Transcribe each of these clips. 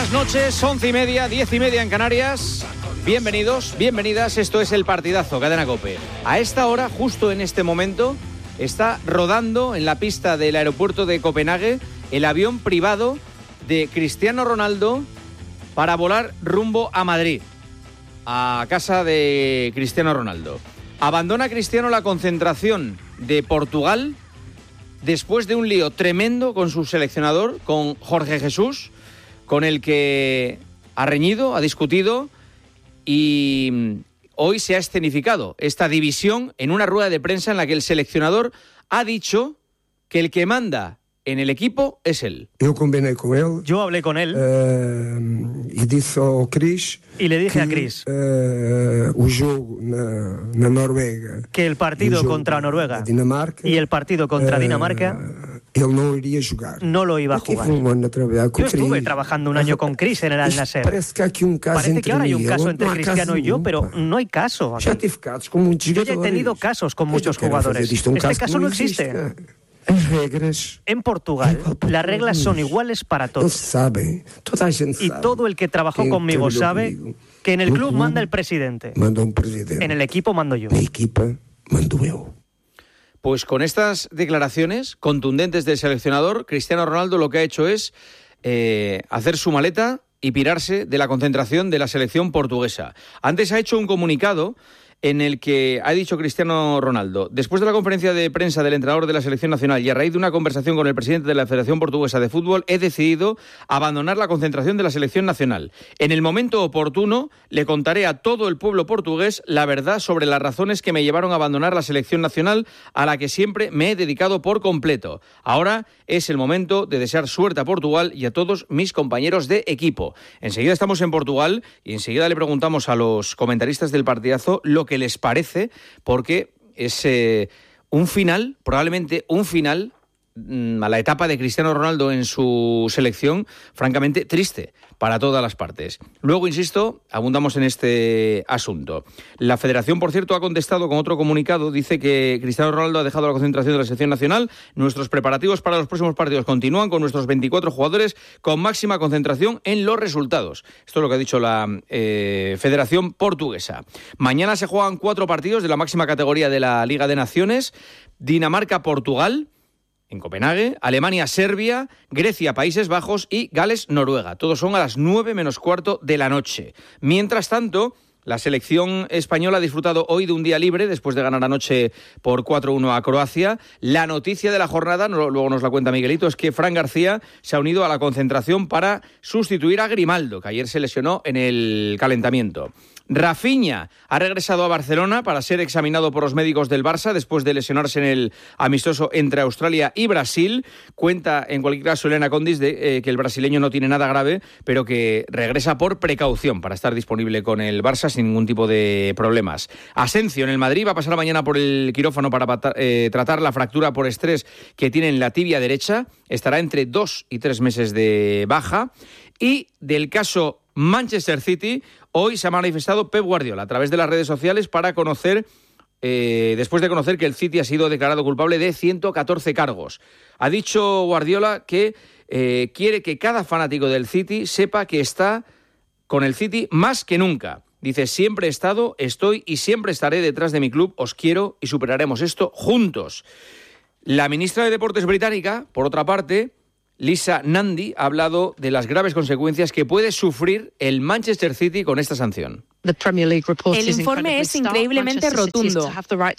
buenas noches, 11:30, 10:30 en Canarias. Bienvenidos, bienvenidas, esto es El Partidazo, Cadena COPE. A esta hora, justo en este momento, está rodando en la pista del aeropuerto de Copenhague el avión privado de Cristiano Ronaldo para volar rumbo a Madrid, a casa de Cristiano Ronaldo. Abandona Cristiano la concentración de Portugal después de un lío tremendo con su seleccionador, con Jorge Jesús, con el que ha reñido, ha discutido y hoy se ha escenificado esta división en una rueda de prensa en la que el seleccionador ha dicho que el que manda en el equipo es él. Yo hablé con él y le dije a Chris que el partido contra Noruega y el partido contra Dinamarca no lo iba a jugar. Yo estuve trabajando un año con Chris en el Al Nassr. Parece que ahora hay un caso entre Cristiano y yo, pero no hay caso. Yo ya he tenido casos con muchos jugadores. Este caso no existe. En Portugal, las reglas son iguales para todos. Y todo el que trabajó conmigo sabe que en el club manda el presidente. En el equipo mando yo. Pues con estas declaraciones contundentes del seleccionador, Cristiano Ronaldo lo que ha hecho es hacer su maleta y pirarse de la concentración de la selección portuguesa. Antes ha hecho un comunicado en el que ha dicho Cristiano Ronaldo: después de la conferencia de prensa del entrenador de la selección nacional y a raíz de una conversación con el presidente de la Federación Portuguesa de Fútbol, he decidido abandonar la concentración de la selección nacional. En el momento oportuno le contaré a todo el pueblo portugués la verdad sobre las razones que me llevaron a abandonar la selección nacional, a la que siempre me he dedicado por completo. Ahora es el momento de desear suerte a Portugal y a todos mis compañeros de equipo. Enseguida estamos en Portugal y enseguida le preguntamos a los comentaristas del Partidazo lo que les parece, porque es un final, probablemente un final a la etapa de Cristiano Ronaldo en su selección, francamente triste para todas las partes. Luego, insisto, abundamos en este asunto. La Federación, por cierto, ha contestado con otro comunicado. Dice que Cristiano Ronaldo ha dejado la concentración de la selección nacional. Nuestros preparativos para los próximos partidos continúan con nuestros 24 jugadores con máxima concentración en los resultados. Esto es lo que ha dicho la Federación Portuguesa. Mañana se juegan 4 partidos de la máxima categoría de la Liga de Naciones. Dinamarca-Portugal en Copenhague, Alemania-Serbia, Grecia-Países Bajos y Gales-Noruega. Todos son a las 9:15 de la noche. Mientras tanto, la selección española ha disfrutado hoy de un día libre después de ganar anoche por 4-1 a Croacia. La noticia de la jornada, luego nos la cuenta Miguelito, es que Fran García se ha unido a la concentración para sustituir a Grimaldo, que ayer se lesionó en el calentamiento. Rafinha ha regresado a Barcelona para ser examinado por los médicos del Barça después de lesionarse en el amistoso entre Australia y Brasil. Cuenta, en cualquier caso, Elena Condis de que el brasileño no tiene nada grave, pero que regresa por precaución para estar disponible con el Barça sin ningún tipo de problemas. Asensio en el Madrid va a pasar mañana por el quirófano para tratar la fractura por estrés que tiene en la tibia derecha. Estará entre 2 y 3 meses de baja. Y del caso Manchester City, hoy se ha manifestado Pep Guardiola a través de las redes sociales para conocer, después de conocer que el City ha sido declarado culpable de 114 cargos. Ha dicho Guardiola que quiere que cada fanático del City sepa que está con el City más que nunca. Dice: siempre he estado, estoy y siempre estaré detrás de mi club, os quiero y superaremos esto juntos. La ministra de Deportes británica, por otra parte, Lisa Nandy, ha hablado de las graves consecuencias que puede sufrir el Manchester City con esta sanción. El informe es increíblemente rotundo.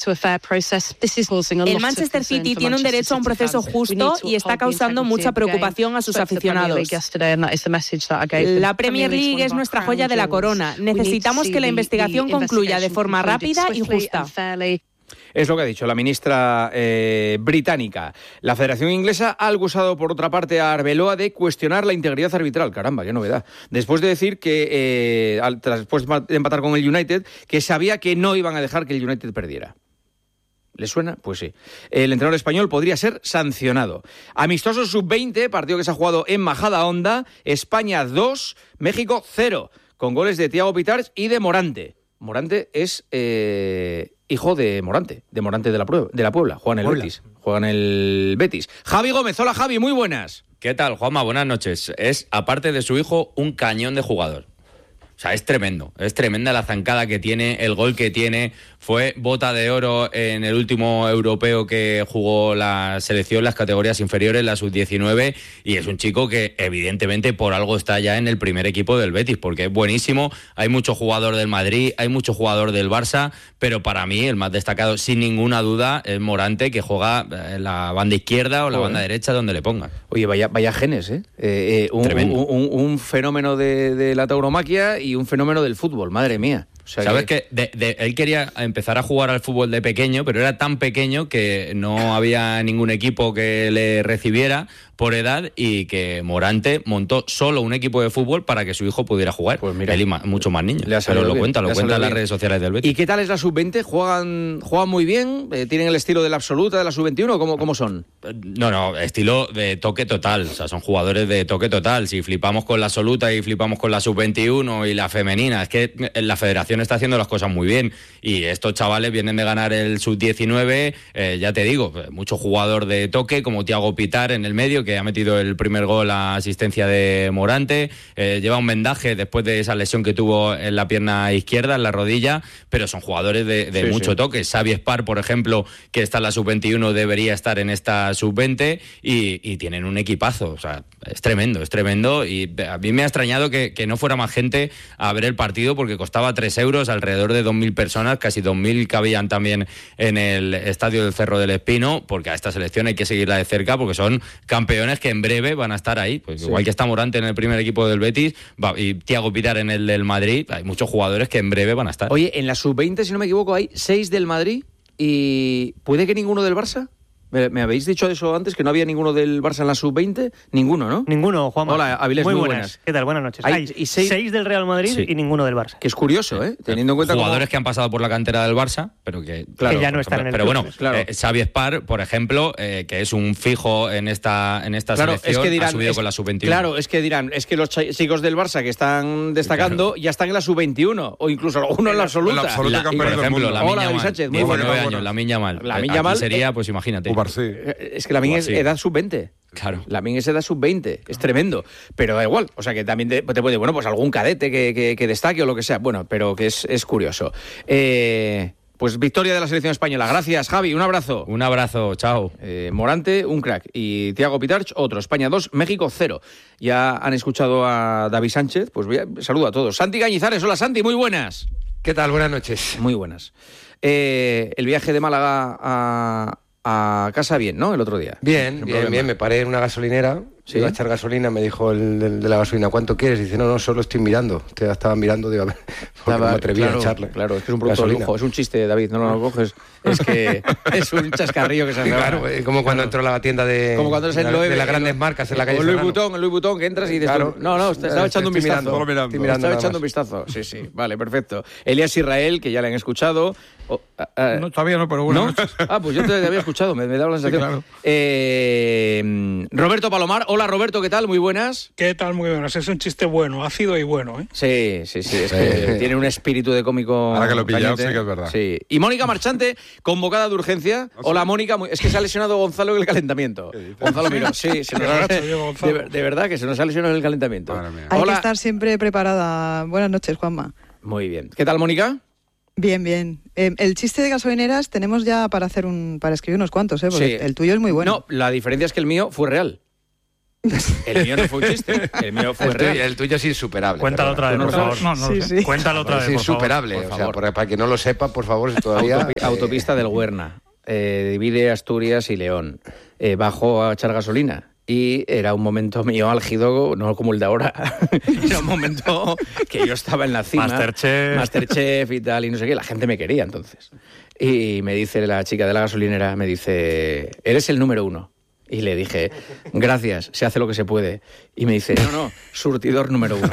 El Manchester City tiene un derecho a un proceso justo y está causando mucha preocupación a sus aficionados. La Premier League es nuestra joya de la corona. Necesitamos que la investigación concluya de forma rápida y justa. Es lo que ha dicho la ministra británica. La Federación Inglesa ha acusado, por otra parte, a Arbeloa de cuestionar la integridad arbitral. Caramba, qué novedad. Después de decir que, después de empatar con el United, que sabía que no iban a dejar que el United perdiera. ¿Le suena? Pues sí. El entrenador español podría ser sancionado. Amistoso sub-20, partido que se ha jugado en Majadahonda. España 2, México 0, con goles de Thiago Pitarch y de Morante. Morante es hijo de Morante de la Puebla. Juega en el Betis. Javi Gómez. Hola, Javi, muy buenas. ¿Qué tal, Juanma? Buenas noches. Es, aparte de su hijo, un cañón de jugador. O sea, es tremendo. Es tremenda la zancada que tiene, el gol que tiene. Fue bota de oro en el último europeo que jugó la selección, las categorías inferiores, la sub-19, y es un chico que evidentemente por algo está ya en el primer equipo del Betis, porque es buenísimo. Hay mucho jugador del Madrid, hay mucho jugador del Barça, pero para mí el más destacado, sin ninguna duda, es Morante, que juega en la banda izquierda o la banda derecha, donde le pongan. Oye, vaya genes, ¿eh? Un fenómeno de la tauromaquia y un fenómeno del fútbol, madre mía. O sea, ¿sabes que él quería empezar a jugar al fútbol de pequeño, pero era tan pequeño que no había ningún equipo que le recibiera por edad, y que Morante montó solo un equipo de fútbol para que su hijo pudiera jugar? Pues mira, él y muchos más niños. Pero lo cuenta en las redes sociales del Betis. ¿Y qué tal es la sub-20? ¿Juegan muy bien? ¿Tienen el estilo de la absoluta, de la sub-21? ¿Cómo son? No, estilo de toque total. O sea, son jugadores de toque total. Si flipamos con la absoluta y flipamos con la sub-21 y la femenina, es que la federación está haciendo las cosas muy bien. Y estos chavales vienen de ganar el sub-19, ya te digo, mucho jugador de toque, como Thiago Pitar en el medio, que ha metido el primer gol a asistencia de Morante. Lleva un vendaje después de esa lesión que tuvo en la pierna izquierda, en la rodilla, pero son jugadores de mucho toque. Xavi Espar, por ejemplo, que está en la sub-21, debería estar en esta sub-20, y tienen un equipazo. O sea, es tremendo, y a mí me ha extrañado que no fuera más gente a ver el partido, porque costaba 3 euros, alrededor de 2.000 personas, casi 2.000 cabían también en el estadio del Cerro del Espino, porque a esta selección hay que seguirla de cerca, porque son campeones que en breve van a estar ahí. Pues igual que está Morante en el primer equipo del Betis y Thiago Pitar en el del Madrid, hay muchos jugadores que en breve van a estar. Oye, en la sub-20, si no me equivoco, hay 6 del Madrid y ¿puede que ninguno del Barça? ¿Me habéis dicho eso antes, que no había ninguno del Barça en la sub-20? Ninguno, ¿no? Ninguno, Juanma. Hola, Avilés, muy buenas. ¿Qué tal? Buenas noches. Hay 6 del Real Madrid y ninguno del Barça. Que es curioso, teniendo en cuenta jugadores que han pasado por la cantera del Barça, pero que ya no están en el pero club. Bueno, claro. Xavi Espar, por ejemplo, que es un fijo en esta selección, es que dirán, ha subido con la sub-21. Claro, es que dirán, es que los chicos del Barça que están destacando ya están en la sub-21, o incluso uno en la absoluta. Por ejemplo, David Sánchez, 19 años, Lamine Yamal. Sería, pues imagínate. Es que Lamine es edad sub-20. Claro. Lamine es edad sub-20. Es tremendo. Pero da igual. O sea, que también te puede, bueno, pues algún cadete que destaque o lo que sea. Bueno, pero que es curioso. Pues victoria de la selección española. Gracias, Javi. Un abrazo. Un abrazo. Chao. Morante, un crack. Y Thiago Pitarch, otro. España 2, México 0. Ya han escuchado a David Sánchez. Pues saludo a todos. Santi Cañizares. Hola, Santi. Muy buenas. ¿Qué tal? Buenas noches. Muy buenas. El viaje de Málaga a casa bien, ¿no? El otro día. Bien. Me paré en una gasolinera. ¿Sí? Iba a echar gasolina, me dijo el de la gasolina, ¿cuánto quieres? Y dice, no, solo estoy mirando. Te estaba mirando, digo, a ver, porque me atreví a echarle. Claro, es que es un producto de lujo. Es un chiste, David, no lo coges. Es que es un chascarrillo que se hace. Claro, como cuando entro a la tienda de las grandes marcas en la calle. O Louis Vuitton, que entras y dices, claro, no, estaba echando un vistazo. Estaba echando un vistazo. Sí, vale, perfecto. Elías Israel, que ya le han escuchado. No, todavía no, pero bueno. ¿No? ¿Pues yo te había escuchado, me daba la sensación. Sí, claro. Roberto Palomar. Hola, Roberto, ¿qué tal? Muy buenas. ¿Qué tal? Muy buenas. Es un chiste bueno, ácido y bueno, ¿eh? Sí. Es que tiene un espíritu de cómico. Ahora que lo he pillado, sí que es verdad. Sí. Y Mónica Marchante, convocada de urgencia. Hola, Mónica. Es que se ha lesionado Gonzalo en el calentamiento. Gonzalo Miró. Sí, de verdad que se nos ha lesionado en el calentamiento. Hay que estar siempre preparada. Buenas noches, Juanma. Muy bien. ¿Qué tal, Mónica? Bien. El chiste de gasolineras tenemos ya para escribir unos cuantos, porque el tuyo es muy bueno. No, la diferencia es que el mío fue real. El mío no fue un chiste, el mío fue real. El tuyo es insuperable. Cuéntalo otra vez, por favor. Sí. Cuéntalo otra vez, es insuperable, por favor. O sea, para que no lo sepa, por favor, todavía... Autopista del Huerna, divide Asturias y León. Bajó a echar gasolina. Y era un momento mío álgido, no como el de ahora. Era un momento que yo estaba en la cima. Masterchef y tal, y no sé qué. La gente me quería entonces. Y me dice la chica de la gasolinera, me dice, eres el número 1. Y le dije, gracias, se hace lo que se puede. Y me dice, no, surtidor número 1.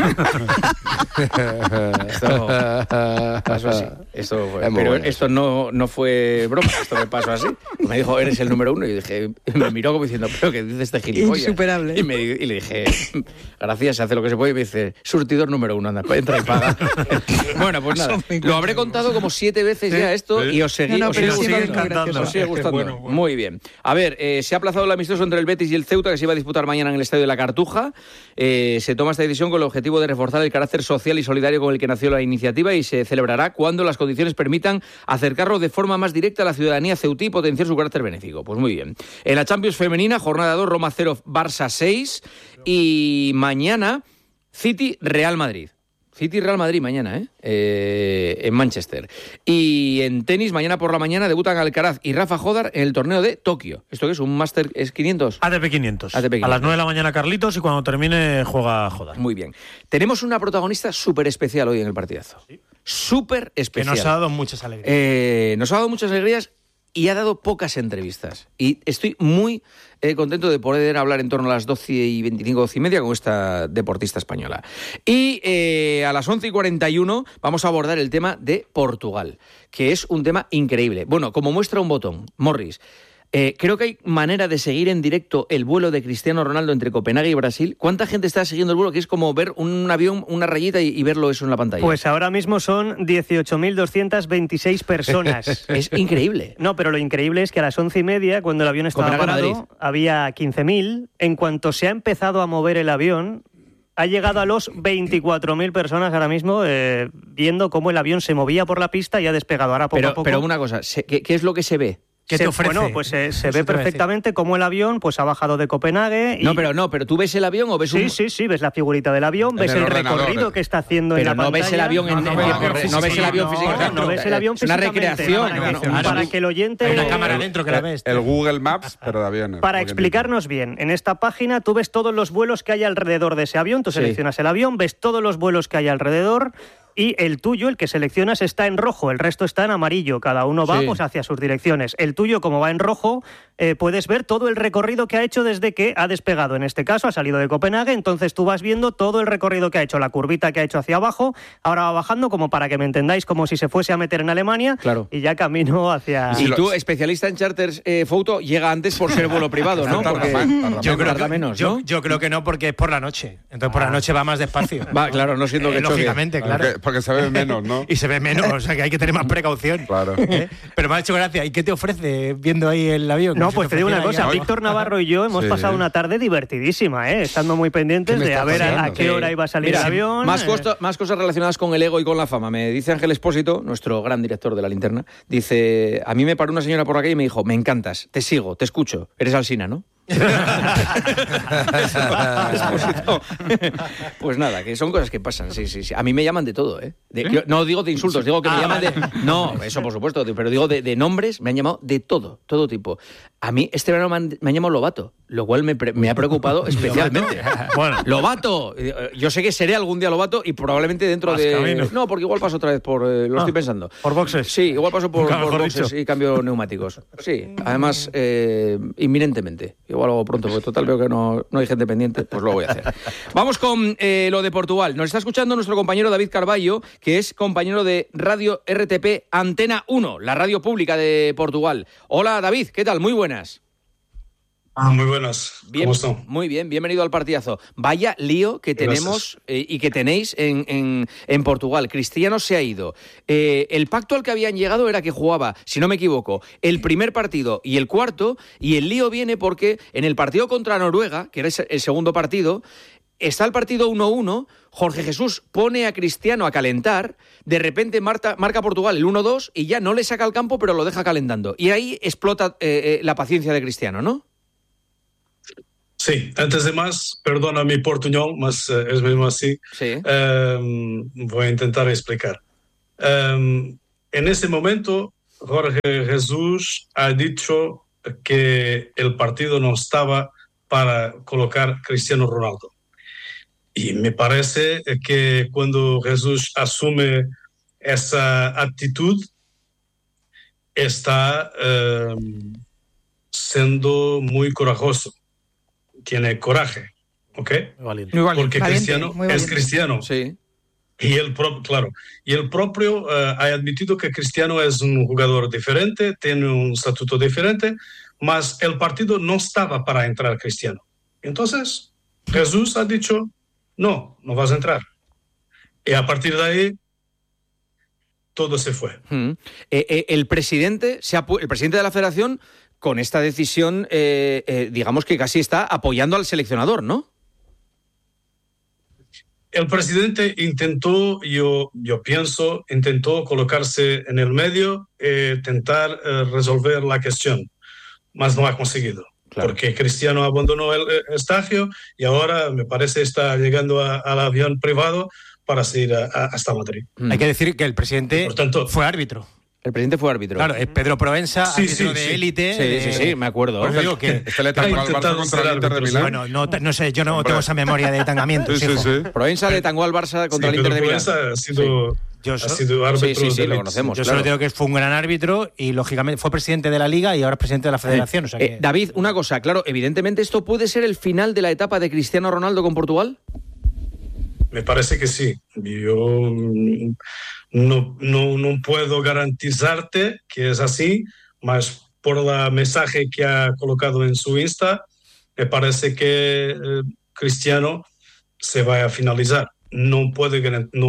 Esto pasó así. Esto no fue broma, esto me pasó así. Me dijo, eres el número 1. Y dije, me miró como diciendo, ¿pero qué dice este gilipollas? Insuperable. Y le dije, gracias, se hace lo que se puede. Y me dice, surtidor número 1, anda, entra y paga. Bueno, pues nada, lo habré contado como 7 veces ya esto y os sigue gustando. Muy Muy bien. A ver, se ha aplazado la emisión amistoso entre el Betis y el Ceuta que se iba a disputar mañana en el Estadio de la Cartuja. Se toma esta decisión con el objetivo de reforzar el carácter social y solidario con el que nació la iniciativa y se celebrará cuando las condiciones permitan acercarlo de forma más directa a la ciudadanía ceutí y potenciar su carácter benéfico. Pues muy bien. En la Champions femenina, jornada 2, Roma 0, Barça 6 y mañana City-Real Madrid. City-Real Madrid mañana, en Manchester. Y en tenis, mañana por la mañana debutan Alcaraz y Rafa Jodar en el torneo de Tokio. ¿Esto qué es? ¿Un Master 500? ATP 500. A las 9 de la mañana Carlitos y cuando termine juega Jodar. Muy bien. Tenemos una protagonista súper especial hoy en el partidazo. ¿Sí? Súper especial. Que nos ha dado muchas alegrías. Nos ha dado muchas alegrías y ha dado pocas entrevistas. Y estoy muy contento de poder hablar en torno a las 12:25, 12:30 con esta deportista española. Y a las 11:41 vamos a abordar el tema de Portugal, que es un tema increíble. Bueno, como muestra un botón, Morris, creo que hay manera de seguir en directo el vuelo de Cristiano Ronaldo entre Copenhague y Brasil. ¿Cuánta gente está siguiendo el vuelo? Que es como ver un avión, una rayita y verlo eso en la pantalla. Pues ahora mismo son 18.226 personas. Es increíble. No, pero lo increíble es que a las 11:30, cuando el avión estaba parado, había 15.000. En cuanto se ha empezado a mover el avión, ha llegado a los 24.000 personas ahora mismo viendo cómo el avión se movía por la pista y ha despegado. Ahora poco a poco. Pero una cosa, ¿qué es lo que se ve? ¿Qué te ofrece? Bueno, pues se ve perfectamente cómo el avión pues ha bajado de Copenhague. Y... pero ¿tú ves el avión o ves Sí, ves la figurita del avión, ves el recorrido que está haciendo en la pantalla. Pero no ves el avión no ves el avión físicamente. No ves el avión físicamente. Es una recreación. Para que el oyente... Hay una cámara dentro que la ves. El Google Maps, pero de aviones. Para explicarnos bien, en esta página tú ves todos los vuelos que hay alrededor de ese avión, tú seleccionas el avión, ves todos los vuelos que hay alrededor... Y el tuyo, el que seleccionas, está en rojo, el resto está en amarillo. Cada uno va pues, hacia sus direcciones. El tuyo, como va en rojo, puedes ver todo el recorrido que ha hecho desde que ha despegado. En este caso, ha salido de Copenhague, entonces tú vas viendo todo el recorrido que ha hecho, la curvita que ha hecho hacia abajo. Ahora va bajando, como para que me entendáis, como si se fuese a meter en Alemania. Claro. Y ya camino hacia... Y tú, especialista en charters photo, llega antes por ser vuelo privado, ¿no? Porque yo creo que no, porque es por la noche. Entonces por la noche va más despacio. Va, claro, no siento que lógicamente, claro. Porque se ve menos, ¿no? Y se ve menos, o sea que hay que tener más precaución. Claro. Pero me ha hecho gracia. ¿Y qué te ofrece viendo ahí el avión? No, pues te digo una cosa. Víctor Navarro y yo hemos pasado una tarde divertidísima, estando muy pendientes de a ver a qué hora iba a salir el avión. Más cosas relacionadas con el ego y con la fama. Me dice Ángel Espósito, nuestro gran director de La Linterna, dice, a mí me paró una señora por aquí y me dijo, me encantas, te sigo, te escucho, eres Alsina, ¿no? Pues nada, que son cosas que pasan. Sí. A mí me llaman de todo, no digo de insultos, digo que me llaman de... No, eso por supuesto, pero digo de nombres, me han llamado de todo tipo. A mí este verano me han llamado Lobato, lo cual me ha preocupado especialmente. Bueno. Lobato, yo sé que seré algún día Lobato y probablemente dentro de... Camino. No, porque igual paso otra vez por... lo estoy pensando. ¿Por boxes? Sí, igual paso por boxes y cambio neumáticos. Sí, además, inminentemente. Igual hago pronto, porque total veo que no hay gente pendiente, pues lo voy a hacer. Vamos con lo de Portugal. Nos está escuchando nuestro compañero David Carballo, que es compañero de Radio RTP Antena 1, la radio pública de Portugal. Hola David, ¿qué tal? Muy buenas. Muy buenas. ¿Cómo están? Muy bien, bienvenido al partidazo. Vaya lío que tenemos y que tenéis en Portugal. Cristiano se ha ido. El pacto al que habían llegado era que jugaba, si no me equivoco, el primer partido y el cuarto, y el lío viene porque en el partido contra Noruega, que era el segundo partido, está el partido 1-1, Jorge Jesús pone a Cristiano a calentar, de repente marca Portugal el 1-2 y ya no le saca al campo, pero lo deja calentando. Y ahí explota la paciencia de Cristiano, ¿no? Sí, antes de más, perdona mi portuñol, mas es mismo así. Sí. Voy a intentar explicar. En ese momento, Jorge Jesús ha dicho que el partido no estaba para colocar Cristiano Ronaldo. Y me parece que cuando Jesús asume esa actitud, está siendo muy corajoso. Tiene coraje, ¿ok? Muy valiente. Porque Cristiano es Cristiano. Sí. Y el propio ha admitido que Cristiano es un jugador diferente, tiene un estatuto diferente, mas el partido no estaba para entrar Cristiano. Entonces, Jesús ha dicho, no vas a entrar. Y a partir de ahí, todo se fue. El presidente de la federación con esta decisión, digamos que casi está apoyando al seleccionador, ¿no? El presidente intentó, yo pienso, intentó colocarse en el medio, intentar resolver la cuestión, mas no ha conseguido. Claro. Porque Cristiano abandonó el estadio y ahora me parece está llegando al avión privado para ir hasta Madrid. Hay que decir que el presidente fue árbitro. El presidente fue árbitro. Claro, es Pedro Provenza, árbitro de élite. Sí, me acuerdo. Pues digo que este le tangó al Barça contra el Inter de Milán. Bueno, no sé, yo no tengo esa memoria de tangamiento. Sí. Provenza le tangó al Barça contra el Inter de Milán. Provenza ha sido árbitro. Sí, lo conocemos. Yo solo digo que fue un gran árbitro y, lógicamente, fue presidente de la Liga y ahora es presidente de la Federación. O sea que... David, una cosa, claro, evidentemente esto puede ser el final de la etapa de Cristiano Ronaldo con Portugal. Me parece que sí. Yo no puedo garantizarte que es así, mas por el mensaje que ha colocado en su Insta, me parece que Cristiano se va a finalizar. No puedo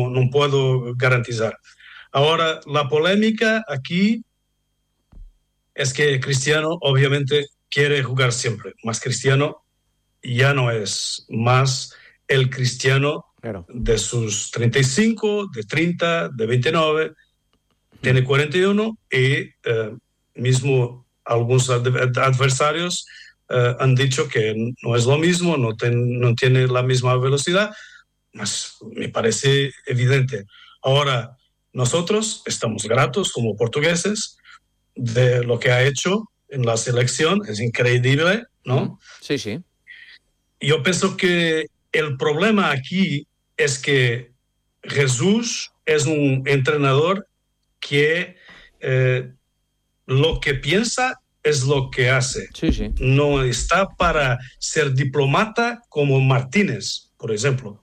garantizar. Ahora, la polémica aquí es que Cristiano obviamente quiere jugar siempre, mas Cristiano ya no es más el Cristiano de sus 35, de 30, de 29, tiene 41 y mismo algunos adversarios han dicho que no es lo mismo, no tiene la misma velocidad, mas me parece evidente. Ahora, nosotros estamos gratos como portugueses de lo que ha hecho en la selección, es increíble, ¿no? Sí. Yo pienso que el problema aquí es que Jesús es un entrenador que lo que piensa es lo que hace. Sí. No está para ser diplomata como Martínez, por ejemplo.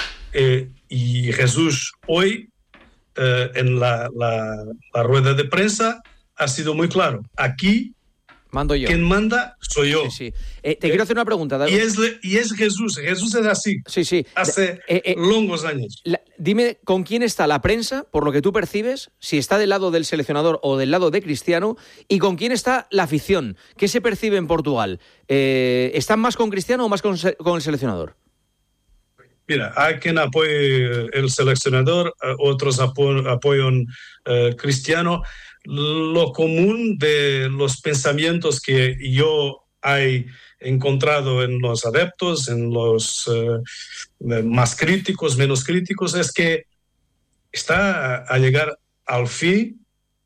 Y Jesús hoy, en la rueda de prensa, ha sido muy claro. Aquí mando yo. Quien manda soy yo. Sí. Te quiero hacer una pregunta, David. Y es Jesús. Jesús es así. Sí. Hace longos años. Dime con quién está la prensa, por lo que tú percibes, si está del lado del seleccionador o del lado de Cristiano, y con quién está la afición. ¿Qué se percibe en Portugal? ¿Están más con Cristiano o más con el seleccionador? Mira, hay quien apoye el seleccionador, otros apoyan Cristiano. Lo común de los pensamientos que yo he encontrado en los adeptos, en los más críticos, menos críticos, es que está a llegar al fin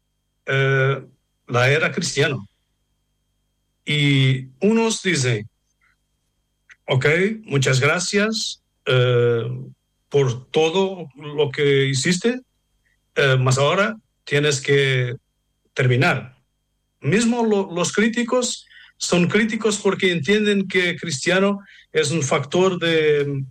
la era Cristiano. Y unos dicen, ok, muchas gracias por todo lo que hiciste, mas ahora tienes que terminar. Mismo los críticos son críticos porque entienden que Cristiano es un factor de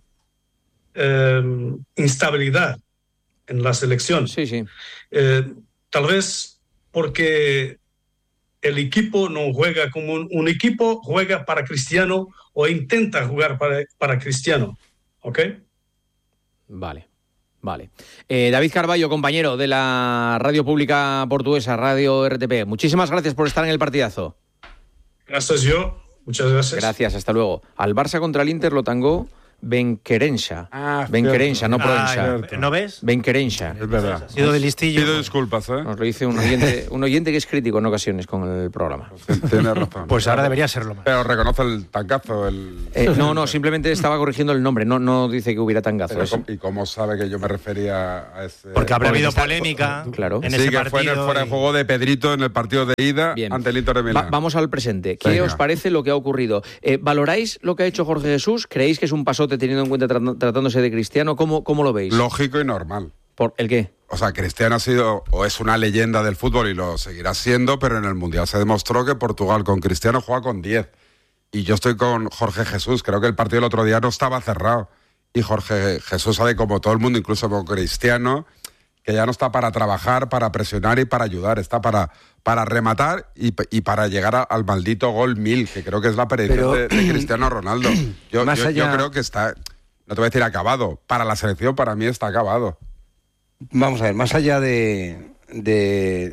instabilidad en la selección. Sí. Tal vez porque el equipo no juega como un equipo, juega para Cristiano o intenta jugar para Cristiano. ¿Ok? Vale. David Carballo, compañero de la radio pública portuguesa, Radio RTP. Muchísimas gracias por estar en el partidazo. Gracias muchas gracias. Gracias, hasta luego. Al Barça contra el Inter lo tangó Benquerensa. Benquerensa, no Provenza. ¿No ves? Benquerensa. Es verdad. Ha sido de listillo. Pido disculpas, Nos lo dice un oyente que es crítico en ocasiones con el programa. Tienes razón. Pues ahora debería serlo más. Pero reconoce el tangazo. No, simplemente estaba corrigiendo el nombre. No dice que hubiera tangazo. ¿Y cómo sabe que yo me refería a ese? Porque habrá habido polémica. Claro. En ese que fue en el fuera de juego de Pedrito en el partido de ida ante el Inter de Milán. Vamos al presente. ¿Qué os parece lo que ha ocurrido? ¿Valoráis lo que ha hecho Jorge Jesús? ¿Creéis que es un pasote teniendo en cuenta tratándose de Cristiano? ¿Cómo lo veis? Lógico y normal. ¿Por el qué? O sea, Cristiano ha sido o es una leyenda del fútbol y lo seguirá siendo, pero en el Mundial se demostró que Portugal con Cristiano juega con 10. Y yo estoy con Jorge Jesús. Creo que el partido del otro día no estaba cerrado. Y Jorge Jesús sabe, como todo el mundo, incluso con Cristiano, que ya no está para trabajar, para presionar y para ayudar. Está para rematar y para llegar al maldito gol 1000, que creo que es la perdición de Cristiano Ronaldo. Yo creo que está... No te voy a decir acabado. Para la selección, para mí está acabado. Vamos a ver, más allá de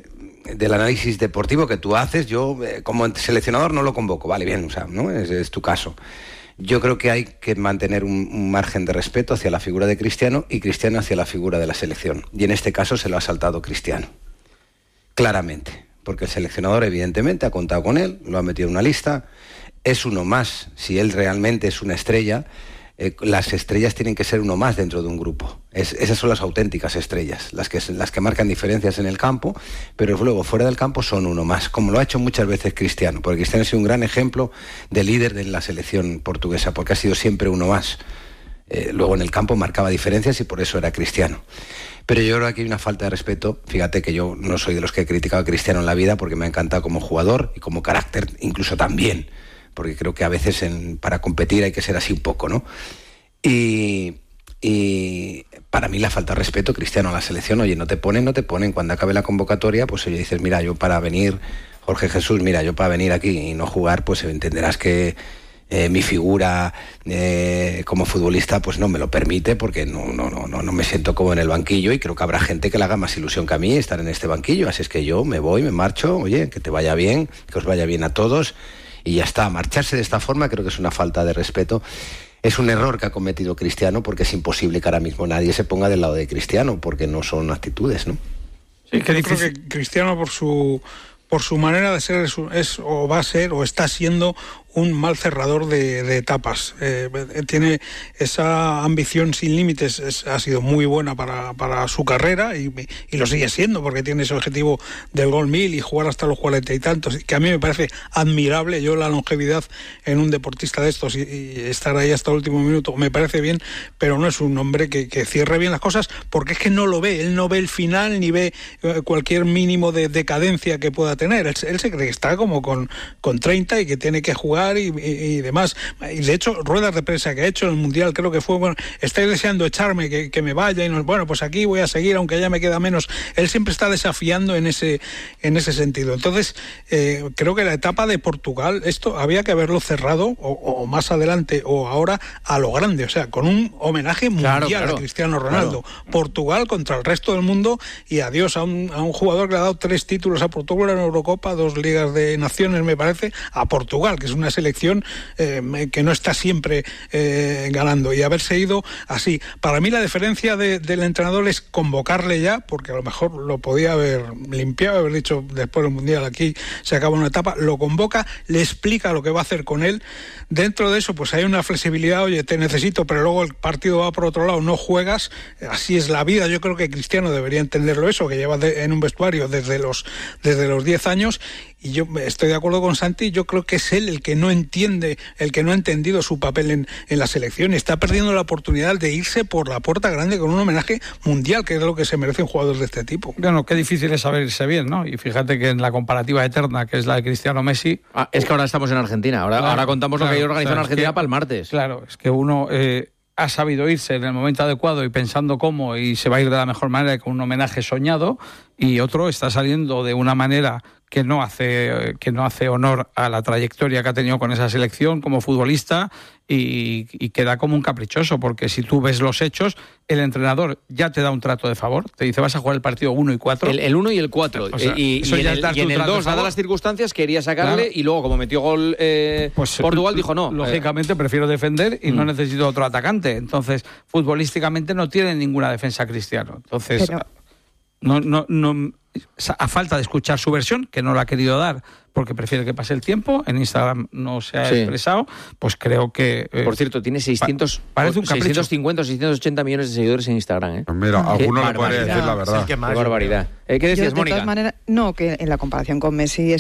del análisis deportivo que tú haces, yo como seleccionador no lo convoco, vale, bien, o sea, ¿no? Es tu caso. Yo creo que hay que mantener un margen de respeto hacia la figura de Cristiano y Cristiano hacia la figura de la selección. Y en este caso se lo ha saltado Cristiano, claramente, porque el seleccionador evidentemente ha contado con él, lo ha metido en una lista, es uno más. Si él realmente es una estrella, las estrellas tienen que ser uno más dentro de un grupo. Esas son las auténticas estrellas, las que marcan diferencias en el campo, pero luego fuera del campo son uno más, como lo ha hecho muchas veces Cristiano, porque Cristiano ha sido un gran ejemplo de líder de la selección portuguesa, porque ha sido siempre uno más. Luego en el campo marcaba diferencias y por eso era Cristiano. Pero yo creo que hay una falta de respeto. Fíjate que yo no soy de los que he criticado a Cristiano en la vida, porque me ha encantado como jugador y como carácter incluso también, porque creo que a veces para competir hay que ser así un poco, ¿no? Y para mí la falta de respeto, Cristiano, a la selección, oye, no te ponen, cuando acabe la convocatoria, pues oye, dices, mira, yo para venir, Jorge Jesús, mira, yo para venir aquí y no jugar, pues entenderás que mi figura como futbolista pues no me lo permite, porque no me siento como en el banquillo, y creo que habrá gente que le haga más ilusión que a mí estar en este banquillo, así es que yo me voy, me marcho, oye, que te vaya bien, que os vaya bien a todos, y ya está. Marcharse de esta forma creo que es una falta de respeto. Es un error que ha cometido Cristiano, porque es imposible que ahora mismo nadie se ponga del lado de Cristiano, porque no son actitudes, ¿no? Sí, que yo creo que Cristiano por su manera de ser es o va a ser o está siendo un mal cerrador de etapas. Tiene esa ambición sin límites, ha sido muy buena para su carrera y lo sigue siendo, porque tiene ese objetivo del gol 1000 y jugar hasta los 40 y tantos, que a mí me parece admirable. Yo la longevidad en un deportista de estos y estar ahí hasta el último minuto me parece bien, pero no es un hombre que cierre bien las cosas, porque es que no lo ve, él no ve el final ni ve cualquier mínimo de decadencia que pueda tener. Él se cree que está como con 30 y que tiene que jugar y demás. Y de hecho, ruedas de prensa que ha hecho en el Mundial, creo que fue, bueno, estáis deseando echarme, que me vaya, y bueno, pues aquí voy a seguir, aunque ya me queda menos. Él siempre está desafiando en ese sentido. Entonces, creo que la etapa de Portugal, esto había que haberlo cerrado, o más adelante, o ahora, a lo grande, o sea, con un homenaje mundial a Cristiano Ronaldo. Claro. Portugal contra el resto del mundo, y adiós a un jugador que le ha dado 3 títulos a Portugal en Eurocopa, 2 Ligas de Naciones, me parece, a Portugal, que es una selección que no está siempre ganando, y haberse ido así. Para mí la diferencia del entrenador es convocarle ya, porque a lo mejor lo podía haber limpiado, haber dicho después del Mundial, aquí se acaba una etapa, lo convoca, le explica lo que va a hacer con él. Dentro de eso pues hay una flexibilidad, oye, te necesito, pero luego el partido va por otro lado, no juegas, así es la vida. Yo creo que Cristiano debería entenderlo, eso, que lleva en un vestuario desde los 10 años, y yo estoy de acuerdo con Santi. Yo creo que es él el que no entiende, el que no ha entendido su papel en la selección, y está perdiendo la oportunidad de irse por la puerta grande con un homenaje mundial, que es lo que se merece un jugador de este tipo. Bueno, qué difícil es saber irse bien, ¿no? Y fíjate que en la comparativa eterna, que es la de Cristiano Messi... es que ahora estamos en Argentina, ahora contamos lo que hay organizado en Argentina para el martes. Claro, es que uno... ha sabido irse en el momento adecuado y pensando cómo, y se va a ir de la mejor manera, con un homenaje soñado, y otro está saliendo de una manera que no hace honor a la trayectoria que ha tenido con esa selección como futbolista, y queda como un caprichoso, porque si tú ves los hechos, el entrenador ya te da un trato de favor, te dice vas a jugar el partido 1 y 4. El 1 y el 4. O sea, y en el 2, dadas las circunstancias, quería sacarle, claro. Y luego, como metió gol Portugal, dijo no. Lógicamente prefiero defender y no necesito otro atacante. Entonces, futbolísticamente no tiene ninguna defensa Cristiano. Entonces, no, a falta de escuchar su versión, que no la ha querido dar porque prefiere que pase el tiempo, en Instagram no se ha expresado, pues creo que... Por cierto, tiene 650 o 680 millones de seguidores en Instagram. Pues mira, alguno le podría decir la verdad. Qué barbaridad. ¿Qué decías, Mónica? De todas maneras, no, que en la comparación con Messi